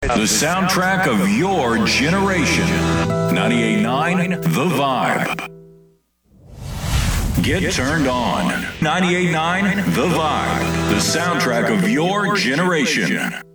The soundtrack of your generation. 98.9 The Vibe. Get turned on. 98.9 The Vibe. The soundtrack of your generation.